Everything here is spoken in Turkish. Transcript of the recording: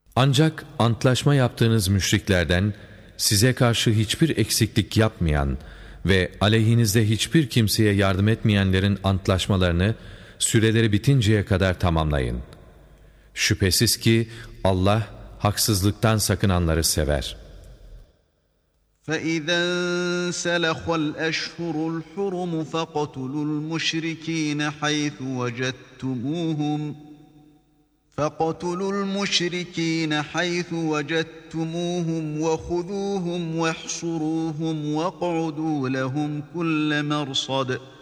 Ancak antlaşma yaptığınız müşriklerden size karşı hiçbir eksiklik yapmayan ve aleyhinizde hiçbir kimseye yardım etmeyenlerin antlaşmalarını süreleri bitinceye kadar tamamlayın. Şüphesiz ki Allah haksızlıktan sakınanları sever. فَإِذَا انْسَلَخَ الْأَشْهُرُ الْحُرُمُ فَاقْتُلُوا الْمُشْرِكِينَ حَيْثُ وَجَدتُّمُوهُمْ وَخُذُوهُمْ وَاحْصُرُوهُمْ وَاقْعُدُوا لَهُمْ كُلَّ مَرْصَدٍ